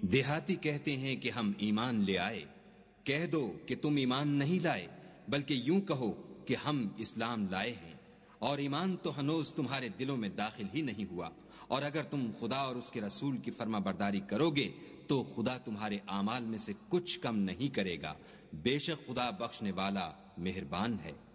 देहाती कहते हैं कि हम ईमान ले आए। कह दो कि तुम ईमान नहीं लाए, बल्कि यूं कहो कि हम इस्लाम लाए हैं, और ईमान तो हनूज तुम्हारे दिलों में दाखिल ही नहीं हुआ। और अगर तुम खुदा और उसके रसूल की फर्माबरदारी करोगे तो खुदा तुम्हारे आमाल में से कुछ कम नहीं करेगा। बेशक खुदा बख्शने वाला मेहरबान है।